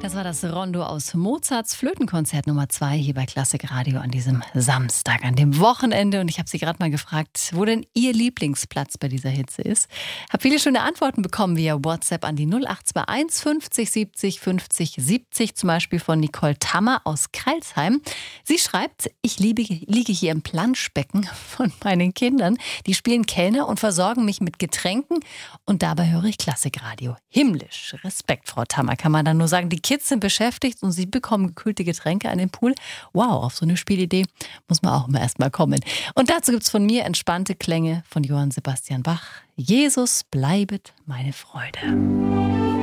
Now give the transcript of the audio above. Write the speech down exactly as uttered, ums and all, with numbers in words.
Das war das Rondo aus Mozarts Flötenkonzert Nummer zwei hier bei Klassik Radio an diesem Samstag, an dem Wochenende. Und ich habe Sie gerade mal gefragt, wo denn Ihr Lieblingsplatz bei dieser Hitze ist. Habe viele schöne Antworten bekommen via WhatsApp an die null acht zwei eins fünfzig siebzig fünfzig siebzig, zum Beispiel von Nicole Tammer aus Kreilsheim. Sie schreibt, ich liebe, liege hier im Planschbecken von meinen Kindern. Die spielen Kellner und versorgen mich mit Getränken und dabei höre ich Klassik Radio. Himmlisch. Respekt, Frau Tammer, kann man dann nur sagen. Die Kids sind beschäftigt und sie bekommen gekühlte Getränke an den Pool. Wow, auf so eine Spielidee muss man auch immer erst mal kommen. Und dazu gibt es von mir entspannte Klänge von Johann Sebastian Bach. Jesus bleibet meine Freude.